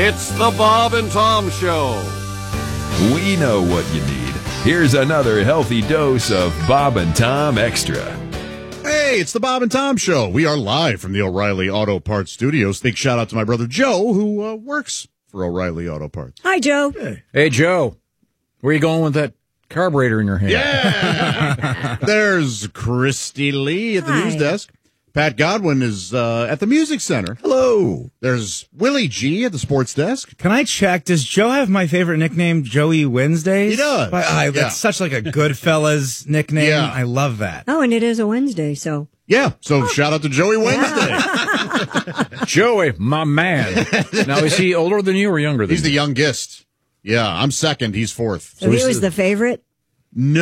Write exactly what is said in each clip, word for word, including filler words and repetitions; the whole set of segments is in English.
It's the Bob and Tom Show. We know what you need. Here's another healthy dose of Bob and Tom Extra. Hey, it's the Bob and Tom Show. We are live from the O'Reilly Auto Parts Studios. Big shout out to my brother Joe, who uh, works for O'Reilly Auto Parts. Hi, Joe. Hey. Hey, Joe. Where are you going with that carburetor in your hand? Yeah! There's Christy Lee at the Hi. news desk. Pat Godwin is uh, at the Music Center. Hello. There's Willie G at the sports desk. Can I check? Does Joe have my favorite nickname, Joey Wednesdays? He does. But, I, Yeah. That's such like a Goodfellas nickname. Yeah. I love that. Oh, and it is a Wednesday, so. Yeah, so shout out to Joey Wednesday. Joey, my man. Now, is he older than you or younger than He's the you? youngest. Yeah, I'm second. He's fourth. So he was the favorite? No.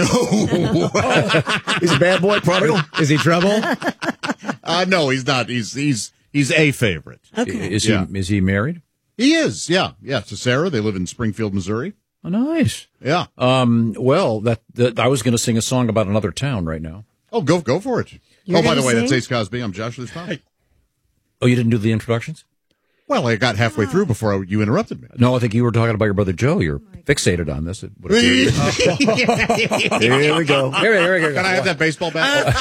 He's a bad boy, prodigal. Is he trouble? uh, no, he's not. He's he's he's a favorite. Okay. Is he, Yeah. is he married? He is. Yeah, yeah. To Sarah, they live in Springfield, Missouri. Oh, nice. Yeah. Um, well, that, that I was going to sing a song about another town right now. Oh, go go for it. You're oh, by the gonna way, that's sing? Ace Cosby. I'm Joshua Tom. Oh, you didn't do the introductions? Well, I got halfway through before I, you interrupted me. No, I think you were talking about your brother Joe. You're fixated on this. It would appear. Here we go. Here, here we go. Can I have that baseball bat?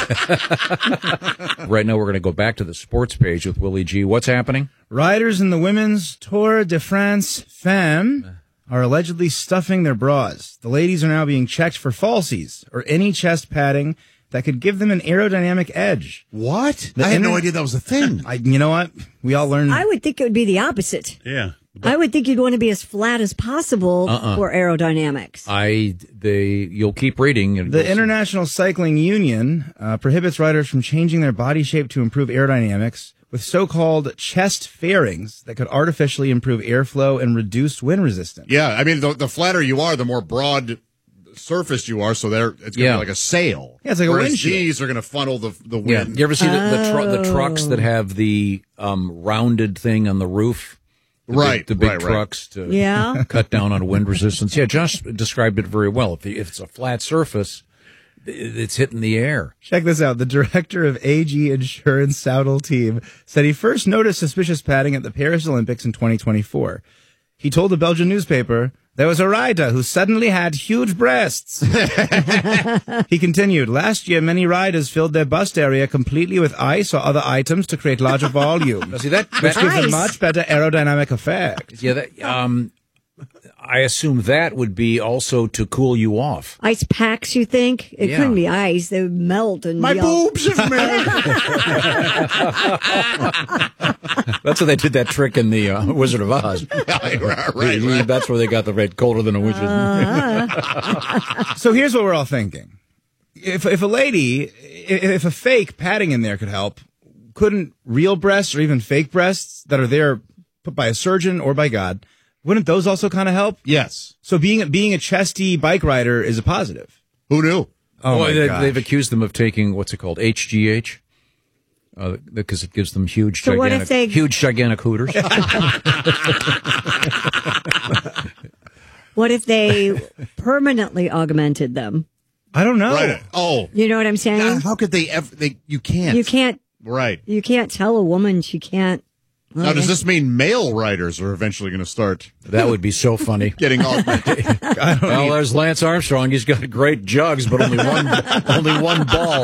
Right now, we're going to go back to the sports page with Willie G. What's happening? Riders in the women's Tour de France Femme are allegedly stuffing their bras. The ladies are now being checked for falsies or any chest padding that could give them an aerodynamic edge. What? The I had no inter- idea that was a thing. I, you know what? We all learned. I would think it would be the opposite. Yeah. I would think you'd want to be as flat as possible Uh-uh. for aerodynamics. I they you'll keep reading. And The you'll see. International Cycling Union uh, prohibits riders from changing their body shape to improve aerodynamics with so-called chest fairings that could artificially improve airflow and reduce wind resistance. Yeah, I mean, the, the flatter you are, the more broad surface you are, so there it's going to Yeah. be like a sail. Yeah, it's like a Whereas windshield. these are going to funnel the the Yeah, wind. you ever see the the, tru- the trucks Oh. that have the um, rounded thing on the roof? The Right, big, the big right, right. trucks to Yeah. cut down on wind resistance. Yeah, Josh described it very well. If, the, if it's a flat surface, it- it's hitting the air. Check this out. The director of A G Insurance Saudal team said he first noticed suspicious padding at the Paris Olympics in twenty twenty-four. He told a Belgian newspaper, there was a rider who suddenly had huge breasts. He continued, last year many riders filled their bust area completely with ice or other items to create larger volume. Now, see that? Which that gives a Ice. much better aerodynamic effect. yeah, that, um, I assume that would be also to cool you off. Ice packs, you think? It Yeah. couldn't be ice. They would melt. And My be all- boobs have melted. That's why they did that trick in the uh, Wizard of Oz. right, right, right. That's where they got the red colder than a witch's. So here's what we're all thinking. If if a lady, if if a fake padding in there could help, couldn't real breasts or even fake breasts that are there put by a surgeon or by God, wouldn't those also kind of help? Yes. So being being a chesty bike rider is a positive. Who knew? Oh, well, my they, gosh. they've accused them of taking what's it called, H G H, uh, because it gives them huge, So what gigantic, if they- huge, gigantic hooters. What if they permanently augmented them? I don't know. Right. Oh. You know what I'm saying? God, how could they ever? They you can't. You can't. Right. You can't tell a woman she can't. Now, does this mean male riders are eventually going to start That would be so funny. getting augmented? Well, there's Lance Armstrong. He's got great jugs, but only one, only one ball.